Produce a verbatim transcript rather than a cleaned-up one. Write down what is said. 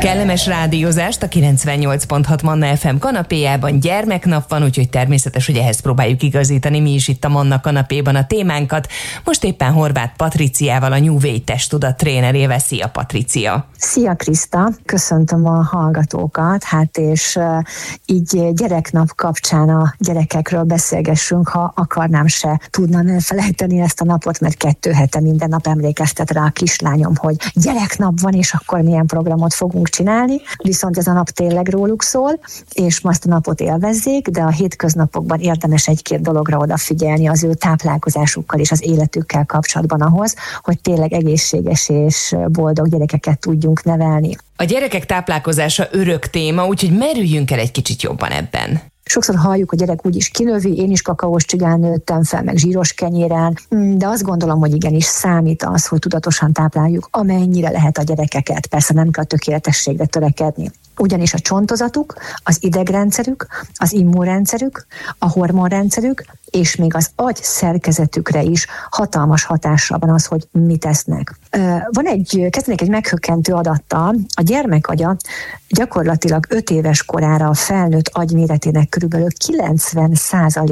Kellemes rádiózást a kilencvennyolc pont hat Manna ef em kanapéjában. Gyermeknap van, úgyhogy természetes, hogy ehhez próbáljuk igazítani mi is itt a Manna kanapéban a témánkat. Most éppen Horváth Patriciával, a New Way testtudat trénerével. Szia, Patricia! Szia, Kriszta! Köszöntöm a hallgatókat, hát és uh, így gyereknap kapcsán a gyerekekről beszélgessünk, ha akarnám se tudnám elfelejteni ezt a napot, mert kettő hete minden nap emlékeztet rá a kislányom, hogy gyereknap van, és akkor milyen programot fogunk csinálni, viszont ez a nap tényleg róluk szól, és ma ezt a napot élvezzék, de a hétköznapokban érdemes egy-két dologra odafigyelni az ő táplálkozásukkal és az életükkel kapcsolatban ahhoz, hogy tényleg egészséges és boldog gyerekeket tudjunk nevelni. A gyerekek táplálkozása örök téma, úgyhogy merüljünk el egy kicsit jobban ebben. Sokszor halljuk, hogy a gyerek úgyis kinövi, én is kakaós csigán nőttem fel, meg zsíros kenyéren, de azt gondolom, hogy igenis számít az, hogy tudatosan tápláljuk, amennyire lehet a gyerekeket. Persze nem kell a tökéletességre törekedni. Ugyanis a csontozatuk, az idegrendszerük, az immunrendszerük, a hormonrendszerük, és még az agy szerkezetükre is hatalmas hatással van az, hogy mit esznek. Van egy, kezdenék egy meghökkentő adattal, a gyermek agya gyakorlatilag öt éves korára a felnőtt agy méretének körülbelül kilencven százalék